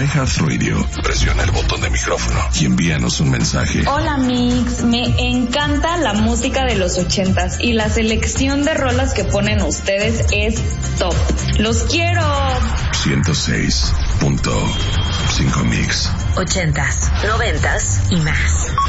iHeartRadio, presiona el botón de micrófono y envíanos un mensaje. Hola Mix, me encanta la música de los 80s y la selección de rolas que ponen ustedes es top. ¡Los quiero! 106.5 Mix. 80s, 90s y más.